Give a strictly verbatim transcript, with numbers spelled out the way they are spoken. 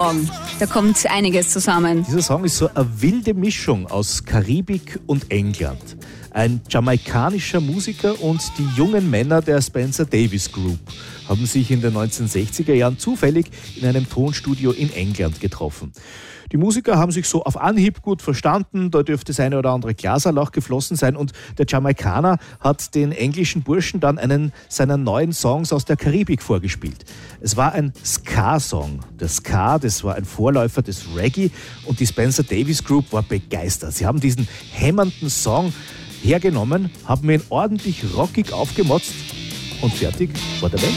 Song. Da kommt einiges zusammen. Dieser Song ist so eine wilde Mischung aus Karibik und England. Ein jamaikanischer Musiker und die jungen Männer der Spencer Davis Group haben sich in den neunzehnhundertsechziger Jahren zufällig in einem Tonstudio in England getroffen. Die Musiker haben sich so auf Anhieb gut verstanden, da dürfte das eine oder andere Glaserl auch geflossen sein und der Jamaikaner hat den englischen Burschen dann einen seiner neuen Songs aus der Karibik vorgespielt. Es war ein Ska-Song. Der Ska, das war ein Vorläufer des Reggae und die Spencer Davis Group war begeistert. Sie haben diesen hämmernden Song hergenommen, haben ihn ordentlich rockig aufgemotzt und fertig war der Mensch.